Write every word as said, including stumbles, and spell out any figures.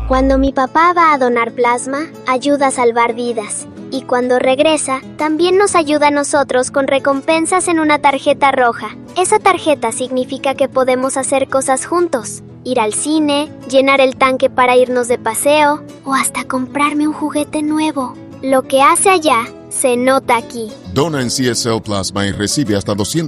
Cuando mi papá va a donar plasma, ayuda a salvar vidas. Y cuando regresa, también nos ayuda a nosotros con recompensas en una tarjeta roja. Esa tarjeta significa que podemos hacer cosas juntos. Ir al cine, llenar el tanque para irnos de paseo, o hasta comprarme un juguete nuevo. Lo que hace allá, se nota aquí. Dona en C S L Plasma y recibe hasta doscientos